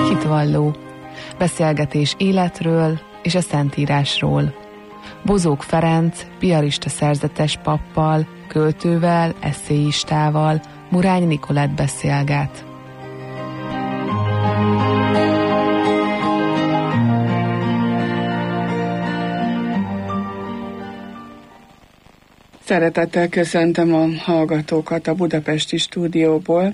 Hitvalló. Beszélgetés életről és a Szentírásról. Bozók Ferenc, piarista szerzetes pappal, költővel, esszéistával, Murány Nikolett beszélget. Szeretettel köszöntöm a hallgatókat a budapesti stúdióból.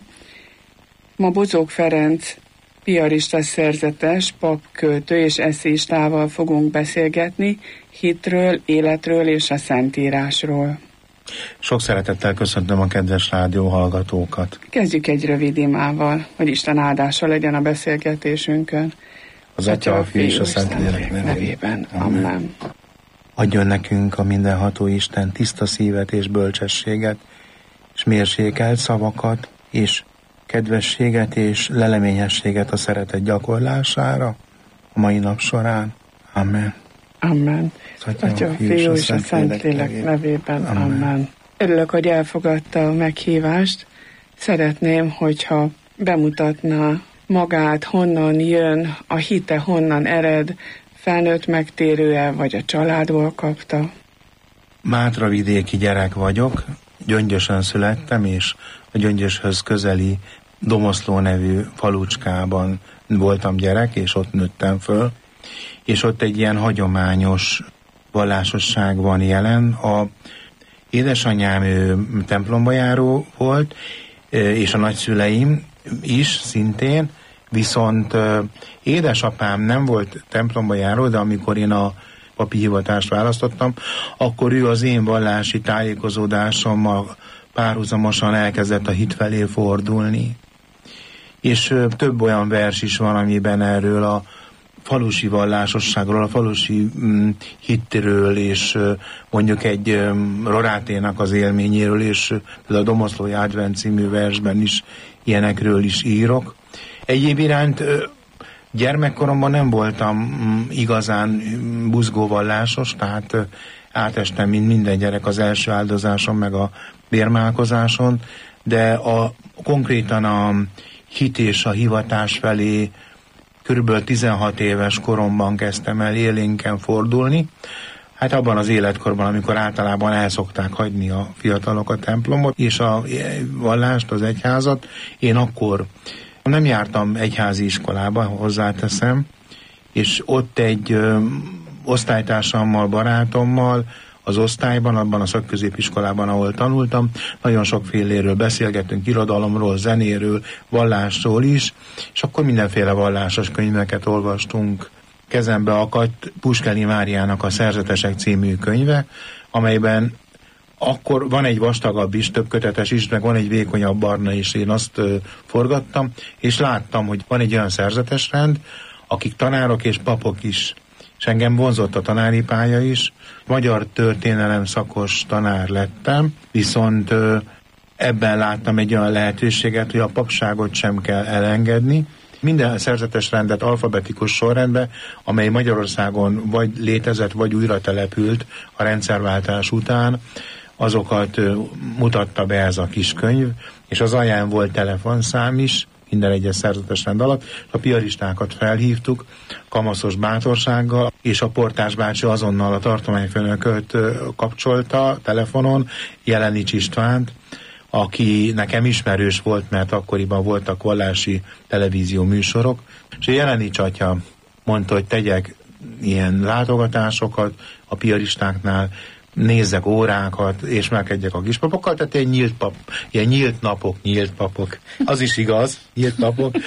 Ma Bozók Ferenc piarista szerzetes, pap, költő és esszéistával fogunk beszélgetni hitről, életről és a Szentírásról. Sok szeretettel köszöntöm a kedves rádió hallgatókat. Kezdjük egy rövid imával, hogy Isten áldása legyen a beszélgetésünkön. Az Atya, a Fiú és a Szentlélek nevében. Amen. Adjon nekünk a mindenható Isten tiszta szívet és bölcsességet, és mérsékelt szavakat, és kedvességet és leleményességet a szeretet gyakorlására a mai nap során. Amen. Amen. Atya, a Fiú és a Szentlélek nevében. Amen. Örülök, hogy elfogadta a meghívást. Szeretném, hogyha bemutatna magát, honnan jön, a hite honnan ered, felnőtt megtérő-e, vagy a családból kapta? Mátravidéki gyerek vagyok, Gyöngyösön születtem, és a Gyöngyöshöz közeli Domoszló nevű falucskában voltam gyerek, és ott nőttem föl, és ott egy ilyen hagyományos vallásosság van jelen. A édesanyám templomba járó volt, és a nagyszüleim is szintén, viszont édesapám nem volt templomba járó, de amikor én a papi hivatást választottam, akkor ő az én vallási tájékozódásommal párhuzamosan elkezdett a hit felé fordulni. És több olyan vers is van, amiben erről a falusi vallásosságról, a falusi hitről, és mondjuk egy Roráténak az élményéről, és a Domoszlói Advent című versben is ilyenekről is írok. Egyéb iránt gyermekkoromban nem voltam igazán buzgóvallásos, tehát átestem, mint minden gyerek, az első áldozáson, meg a bérmálkozáson, de konkrétan a hit és a hivatás felé körülbelül 16 éves koromban kezdtem el élénken fordulni. Hát abban az életkorban, amikor általában el szokták hagyni a fiatalok a templomot és a vallást, az egyházat, én akkor nem jártam egyházi iskolába, hozzáteszem, és ott egy osztálytársammal, barátommal az osztályban, abban a szakközépiskolában, ahol tanultam, nagyon sokféléről beszélgettünk, irodalomról, zenéről, vallásról is, és akkor mindenféle vallásos könyveket olvastunk. Kezembe akadt Puskeli Máriának a Szerzetesek című könyve, amelyben akkor van egy vastagabb is, több kötetes is, meg van egy vékonyabb barna is, én azt forgattam, és láttam, hogy van egy olyan szerzetesrend, akik tanárok és papok is, és engem vonzott a tanári pálya is. Magyar történelem szakos tanár lettem, viszont ebben láttam egy olyan lehetőséget, hogy a papságot sem kell elengedni. Minden szerzetes rendet alfabetikus sorrendbe, amely Magyarországon vagy létezett, vagy újra települt a rendszerváltás után, azokat mutatta be ez a kis könyv, és az alján volt telefonszám is, minden egyes szerzetes rend alatt. A piaristákat felhívtuk kamaszos bátorsággal, és a portás bácsi azonnal a tartományfőnököt kapcsolta telefonon, Jelenics Istvánt, aki nekem ismerős volt, mert akkoriban voltak vallási televízió műsorok, és Jelenics atya mondta, hogy tegyek ilyen látogatásokat a piaristáknál, nézzek órákat, és megkedjek a kispapokkal, tehát ilyen nyílt napok, az is igaz, nyílt napok,